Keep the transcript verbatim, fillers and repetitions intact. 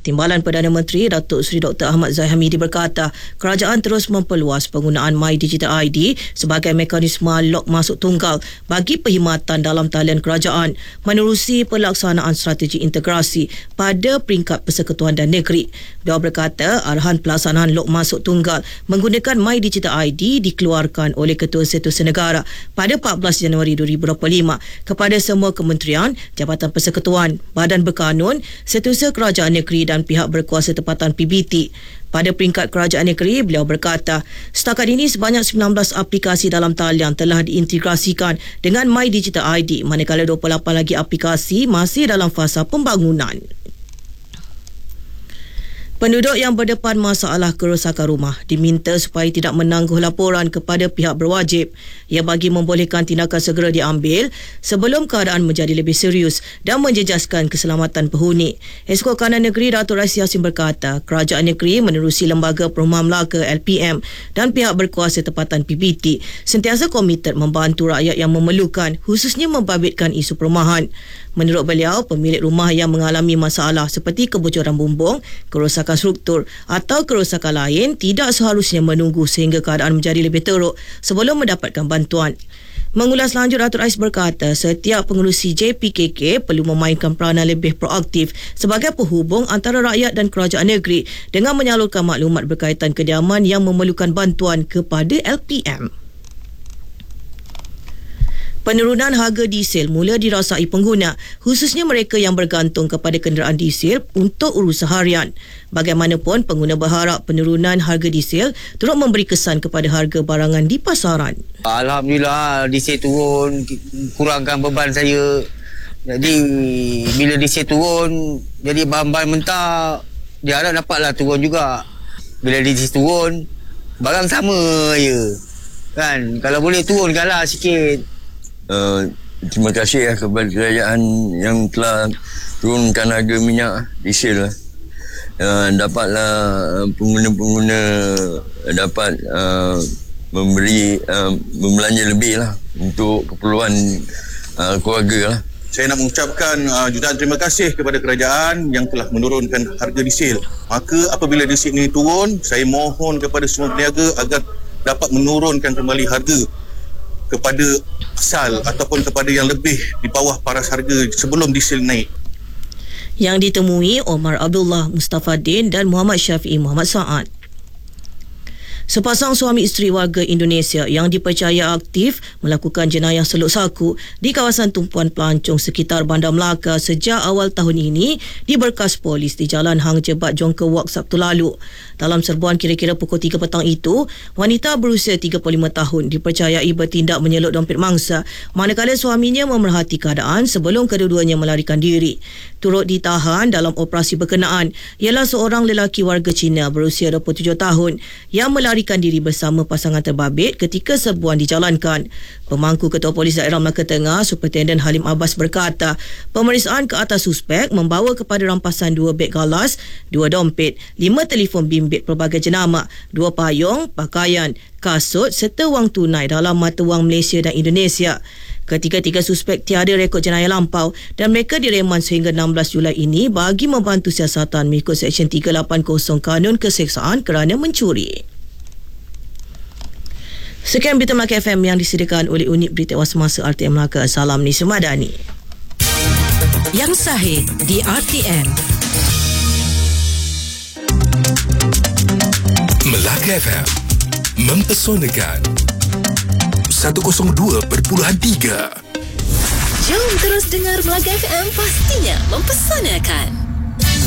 Timbalan Perdana Menteri Datuk Seri Doktor Ahmad Zahid Hamidi berkata kerajaan terus memperluas penggunaan My Digital I D sebagai mekanisme log masuk tunggal bagi perkhidmatan dalam talian kerajaan menerusi pelaksanaan strategi integrasi pada peringkat Persekutuan dan Negeri. Beliau berkata arahan pelaksanaan log masuk tunggal menggunakan My Digital I D dikeluarkan oleh Ketua Setiausaha Negara pada empat belas Januari dua ribu dua puluh lima kepada semua kementerian, Jabatan Persekutuan, Badan Berkanun, Setiausaha Kerajaan Negeri dan pihak berkuasa tempatan P B T. Pada peringkat kerajaan negeri, beliau berkata, setakat ini sebanyak sembilan belas aplikasi dalam talian telah diintegrasikan dengan My Digital I D, manakala dua puluh lapan lagi aplikasi masih dalam fasa pembangunan. Penduduk yang berdepan masalah kerosakan rumah diminta supaya tidak menangguh laporan kepada pihak berwajib. Ia bagi membolehkan tindakan segera diambil sebelum keadaan menjadi lebih serius dan menjejaskan keselamatan penghuni. Esko Kanan Negeri Datuk Raisi Yassin berkata, kerajaan negeri menerusi Lembaga Perumahan Melaka L P M dan pihak berkuasa tempatan P B T sentiasa komited membantu rakyat yang memerlukan, khususnya membabitkan isu perumahan. Menurut beliau, pemilik rumah yang mengalami masalah seperti kebocoran bumbung, kerosakan struktur atau kerosakan lain tidak seharusnya menunggu sehingga keadaan menjadi lebih teruk sebelum mendapatkan bantuan. Mengulas lanjut, Datuk Rais berkata setiap pengerusi J P K K perlu memainkan peranan lebih proaktif sebagai penghubung antara rakyat dan kerajaan negeri dengan menyalurkan maklumat berkaitan kediaman yang memerlukan bantuan kepada L P M. Penurunan harga diesel mula dirasai pengguna, khususnya mereka yang bergantung kepada kenderaan diesel untuk urusan harian. Bagaimanapun, pengguna berharap penurunan harga diesel turut memberi kesan kepada harga barangan di pasaran. Alhamdulillah, diesel turun, kurangkan beban saya. Jadi, bila diesel turun, jadi bahan-bahan mentah, dia harap dapatlah turun juga. Bila diesel turun, barang sama je. Kan, kalau boleh turunkanlah sikit. Uh, terima kasih ya kepada kerajaan yang telah turunkan harga minyak diesel. Uh, dapatlah pengguna-pengguna dapat uh, memberi uh, membelanja lebih lah untuk keperluan uh, keluarga lah. Saya nak mengucapkan uh, jutaan terima kasih kepada kerajaan yang telah menurunkan harga diesel. Maka apabila diesel ini turun, saya mohon kepada semua peniaga agar dapat menurunkan kembali harga kepada asal ataupun kepada yang lebih di bawah paras harga sebelum diesel naik. Yang ditemui Omar Abdullah Mustafaddin dan Muhammad Syafi'i Muhammad Saad. Sepasang suami isteri warga Indonesia yang dipercaya aktif melakukan jenayah seluk saku di kawasan tumpuan pelancong sekitar Bandar Melaka sejak awal tahun ini diberkas polis di Jalan Hang Jebat Jongke Wak Sabtu lalu. Dalam serbuan kira-kira pukul tiga petang itu, wanita berusia tiga puluh lima tahun dipercayai bertindak menyeluk dompet mangsa manakala suaminya memerhati keadaan sebelum kedua-duanya melarikan diri. Turut ditahan dalam operasi berkenaan ialah seorang lelaki warga Cina berusia dua puluh tujuh tahun yang melarikan diri bersama pasangan terbabit ketika serbuan dijalankan. Pemangku Ketua Polis Daerah Melaka Tengah, Superintendent Halim Abbas berkata, pemeriksaan ke atas suspek membawa kepada rampasan dua beg galas, dua dompet, lima telefon bimbit pelbagai jenama, dua payung, pakaian, kasut serta wang tunai dalam mata wang Malaysia dan Indonesia. Ketiga-tiga suspek tiada rekod jenayah lampau dan mereka direman sehingga enam belas Julai ini bagi membantu siasatan mengikut Seksyen tiga lapan kosong Kanun Keseksaan kerana mencuri. Sekian berita Melaka F M yang disediakan oleh Unit Berita Ewas Semasa R T M Melaka. Salam Nisma Madani. Yang sahih di R T M. Melaka F M mempesonakan seratus dua perpuluhan tiga. Jom terus dengar Melaka F M, pastinya mempesonakan.